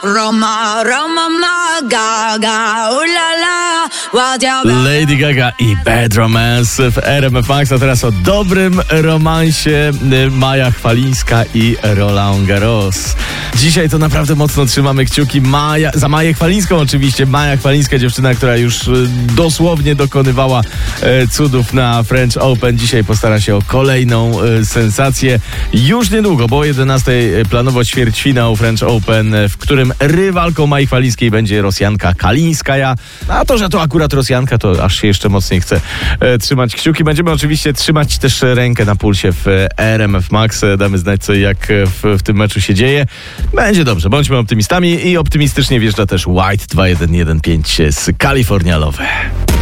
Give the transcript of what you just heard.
Roma, Roma, ma, Gaga, ulala, Lady Gaga i Bad Romance w RMF Max, a teraz o dobrym romansie Maja Chwalińska i Roland Garros. Dzisiaj to naprawdę mocno trzymamy kciuki za Maję Chwalińską oczywiście. Maja Chwalińska, dziewczyna, która już dosłownie dokonywała cudów na French Open. Dzisiaj postara się o kolejną sensację. Już niedługo, bo o 11 planowo ćwierćfinał French Open, w którym rywalką Mai Chwalińskiej będzie Rosjanka Kalińskaja. A to, że to akurat Rosjanka, to aż się jeszcze mocniej chce trzymać kciuki. Będziemy oczywiście trzymać też rękę na pulsie w RMF Max. Damy znać, co i jak w tym meczu się dzieje. Będzie dobrze, bądźmy optymistami i optymistycznie wjeżdża też White 2115 z California Love.